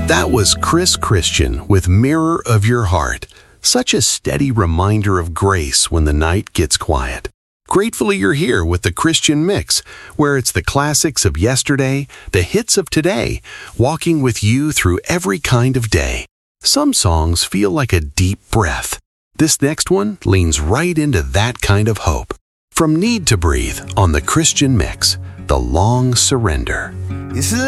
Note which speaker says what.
Speaker 1: That was Chris Christian with Mirror of Your Heart. Such a steady reminder of grace when the night gets quiet. Gratefully you're here with the Christian Mix, where it's the classics of yesterday, the hits of today, walking with you through every kind of day. Some songs feel like a deep breath. This next one leans right into that kind of hope. From Need to Breathe on the Christian Mix, The Long Surrender.
Speaker 2: It's